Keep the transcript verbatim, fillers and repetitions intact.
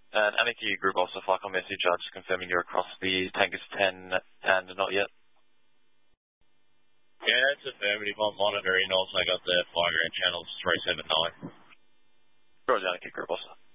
And Aniki Group also flight on message, uh, just confirming you're across the Tangus ten and not yet. Yeah, that's affirmative. I'm monitoring. Also got the flying ground channels three seven nine. Roger, Aniki Group also.